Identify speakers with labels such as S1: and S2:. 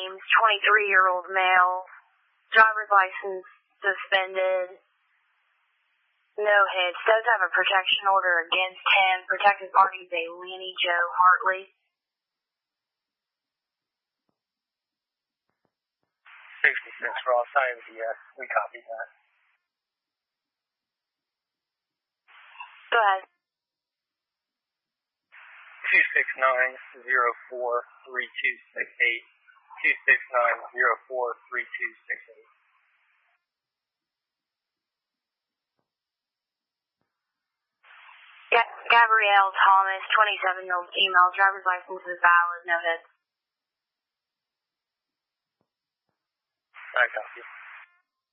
S1: claims, 23-year-old male, driver's license suspended, no hits, does have a protection order against him. Protected party is a Lanny Joe Hartley.
S2: 66 Ross, IMG, yes, we copy that.
S1: Go ahead.
S2: 269-04-3268. 269-04-3268.
S1: Gabrielle Thomas, 27-year-old female, driver's license is valid, no hits.
S2: I copy.